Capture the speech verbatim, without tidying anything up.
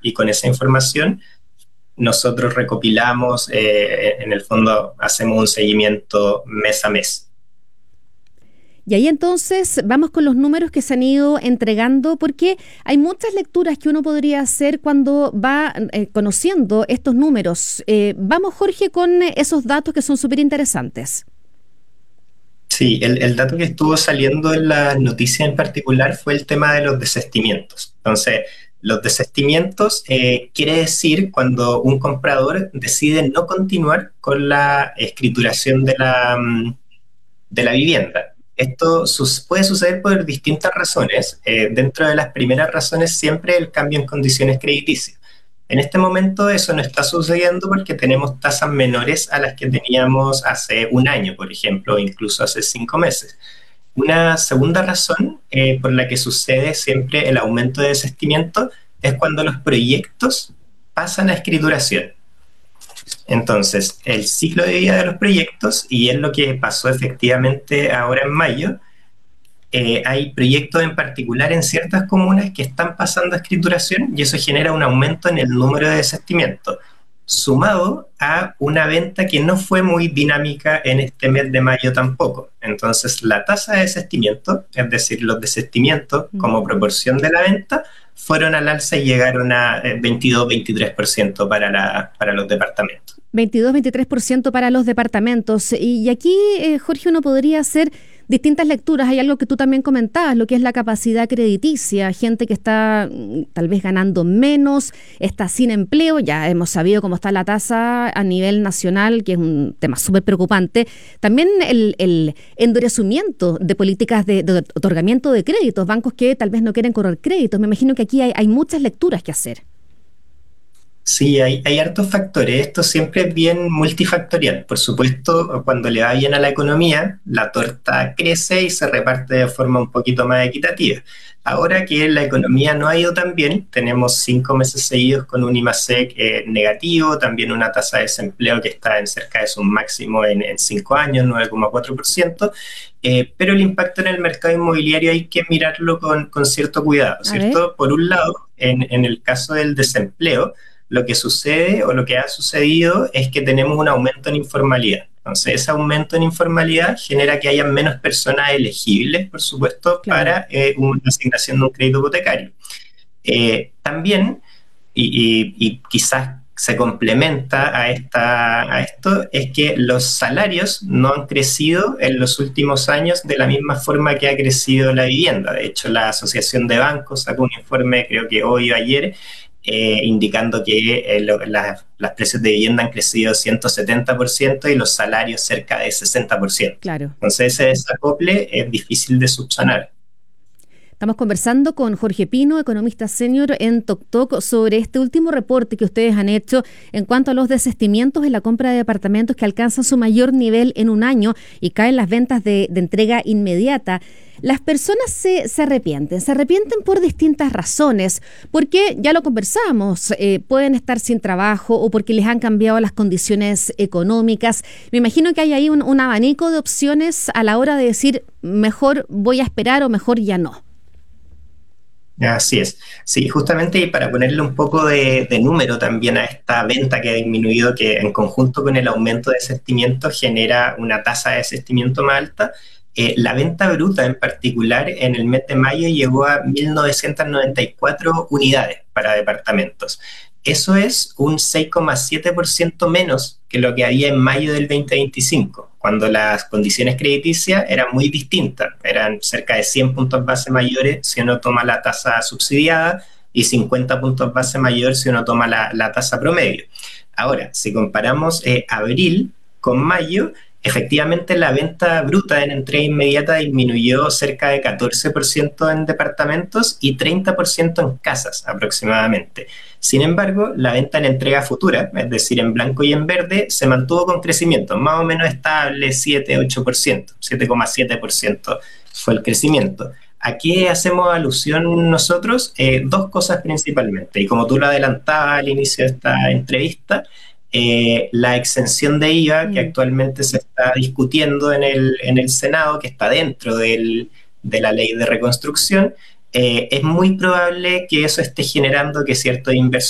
y con esa información nosotros recopilamos, eh, en el fondo hacemos un seguimiento mes a mes. Y ahí entonces vamos con los números que se han ido entregando, porque hay muchas lecturas que uno podría hacer cuando va eh, conociendo estos números. Eh, vamos, Jorge, con esos datos que son súper interesantes. Sí, el, el dato que estuvo saliendo en la noticia en particular fue el tema de los desistimientos. Entonces, los desistimientos eh, quiere decir cuando un comprador decide no continuar con la escrituración de la, mm, de la vivienda. Esto sus, puede suceder por distintas razones. Eh, dentro de las primeras razones siempre el cambio en condiciones crediticias. En este momento eso no está sucediendo porque tenemos tasas menores a las que teníamos hace un año, por ejemplo, o incluso hace cinco meses. Una segunda razón eh, por la que sucede siempre el aumento de desistimiento es cuando los proyectos pasan a escrituración. Entonces, el ciclo de vida de los proyectos, y es lo que pasó efectivamente ahora en mayo, eh, hay proyectos en particular en ciertas comunas que están pasando a escrituración y eso genera un aumento en el número de desistimientos, sumado a una venta que no fue muy dinámica en este mes de mayo tampoco. Entonces, la tasa de desistimiento, es decir, los desistimientos como proporción de la venta, fueron al alza y llegaron a veintidós a veintitrés por ciento para, la, para los departamentos. veintidós a veintitrés por ciento para los departamentos. Y aquí, eh, Jorge, uno podría hacer distintas lecturas. Hay algo que tú también comentabas, lo que es la capacidad crediticia. Gente que está tal vez ganando menos, está sin empleo. Ya hemos sabido cómo está la tasa a nivel nacional, que es un tema súper preocupante. También el, el endurecimiento de políticas de, de otorgamiento de créditos, bancos que tal vez no quieren correr créditos. Me imagino que aquí hay, hay muchas lecturas que hacer. Sí, hay, hay hartos factores. Esto siempre es bien multifactorial. Por supuesto, cuando le va bien a la economía, la torta crece y se reparte de forma un poquito más equitativa. Ahora que la economía no ha ido tan bien, tenemos cinco meses seguidos con un I M A S E C eh, negativo, también una tasa de desempleo que está en cerca de su máximo en, en cinco años, nueve coma cuatro por ciento, eh, pero el impacto en el mercado inmobiliario hay que mirarlo con, con cierto cuidado, ¿cierto? Por un lado, en, en el caso del desempleo, lo que sucede o lo que ha sucedido es que tenemos un aumento en informalidad. Entonces, ese aumento en informalidad genera que haya menos personas elegibles, por supuesto, claro, para eh, una asignación de un crédito hipotecario. Eh, también, y, y, y quizás se complementa a, esta, a esto, es que los salarios no han crecido en los últimos años de la misma forma que ha crecido la vivienda. De hecho, la Asociación de Bancos sacó un informe, creo que hoy o ayer, Eh, indicando que eh, lo, la, las precios de vivienda han crecido ciento setenta por ciento y los salarios cerca de sesenta por ciento. Claro. Entonces ese desacople es difícil de subsanar. Estamos conversando con Jorge Pino, economista senior en TokTok, sobre este último reporte que ustedes han hecho en cuanto a los desistimientos en la compra de departamentos que alcanzan su mayor nivel en un año y caen las ventas de, de entrega inmediata. Las personas se, se arrepienten, se arrepienten por distintas razones, porque ya lo conversamos, eh, pueden estar sin trabajo o porque les han cambiado las condiciones económicas. Me imagino que hay ahí un, un abanico de opciones a la hora de decir mejor voy a esperar o mejor ya no. Así es. Sí, justamente y para ponerle un poco de, de número también a esta venta que ha disminuido, que en conjunto con el aumento de desistimiento genera una tasa de desistimiento más alta, eh, la venta bruta en particular en el mes de mayo llegó a mil novecientas noventa y cuatro unidades para departamentos. Eso es un seis coma siete por ciento menos que lo que había en mayo del veinte veinticinco, cuando las condiciones crediticias eran muy distintas, eran cerca de cien puntos base mayores si uno toma la tasa subsidiada y cincuenta puntos base mayor si uno toma la, la tasa promedio. Ahora, si comparamos eh, abril con mayo, efectivamente la venta bruta en entrega inmediata disminuyó cerca de catorce por ciento en departamentos y treinta por ciento en casas aproximadamente. Sin embargo, la venta en entrega futura, es decir, en blanco y en verde, se mantuvo con crecimiento más o menos estable, siete a ocho por ciento, siete coma siete por ciento fue el crecimiento. ¿A qué hacemos alusión nosotros? Eh, dos cosas principalmente, y como tú lo adelantabas al inicio de esta entrevista, Eh, la exención de I V A que actualmente se está discutiendo en el, en el Senado, que está dentro del, de la ley de reconstrucción, eh, es muy probable que eso esté generando que ciertos inversores